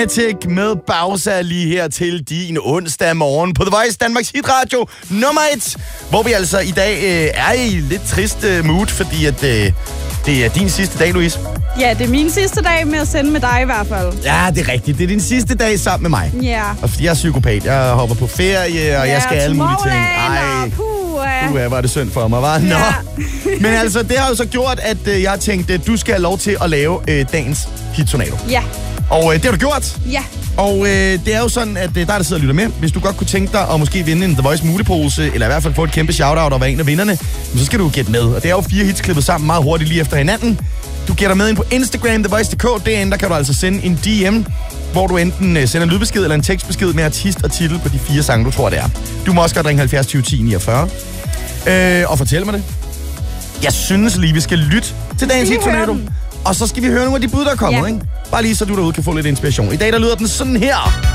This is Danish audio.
med Bowser lige her til din onsdag morgen på The Voice, Danmarks hitradio nummer 1, hvor vi altså i dag er i lidt trist mood, fordi at det er din sidste dag, Louise. Ja, det er min sidste dag med at sende med dig i hvert fald. Ja, det er rigtigt. Det er din sidste dag sammen med mig. Ja. Og fordi jeg er psykopat, jeg hopper på ferie, og jeg skal alle mulige ting. Ej, var det synd for mig, var? Nå. Ja. Men altså, det har jo så gjort, at jeg tænkte, at du skal have lov til at lave dagens hittornado. Ja. Og det har du gjort. Ja. Og det er jo sådan, at der sidder og lytter med. Hvis du godt kunne tænke dig at måske vinde en The Voice mulepose, eller i hvert fald få et kæmpe shoutout og være en af vinderne, så skal du gætte med. Og det er jo 4 hits klippet sammen meget hurtigt lige efter hinanden. Du gætter med ind på Instagram, TheVoice.dk. Derinde, der kan du altså sende en DM, hvor du enten sender en lydbesked eller en tekstbesked med artist og titel på de 4 sange, du tror, det er. Du må også godt ringe 70 20 10 49 og fortælle mig det. Jeg synes lige, vi skal lytte til dagens hittornado. Og så skal vi høre nogle af de bud, der er kommet, ikke? Bare lige så du derude kan få lidt inspiration. I dag, der lyder den sådan her.